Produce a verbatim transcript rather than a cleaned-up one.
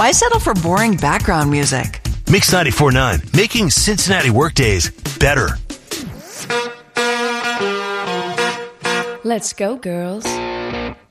Why settle for boring background music? Mix ninety-four point nine, making Cincinnati workdays better. Let's go, girls.